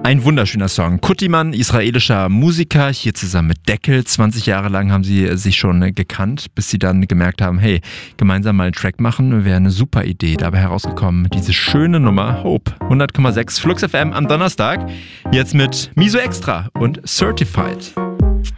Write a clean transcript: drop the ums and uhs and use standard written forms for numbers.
Ein wunderschöner Song. Kuttiman, israelischer Musiker, hier zusammen mit Deckel. 20 Jahre lang haben sie sich schon gekannt, bis sie dann gemerkt haben, hey, gemeinsam mal einen Track machen, wäre eine super Idee. Dabei herausgekommen, diese schöne Nummer Hope. 100,6 Flux FM am Donnerstag. Jetzt mit Miso Extra und Certified.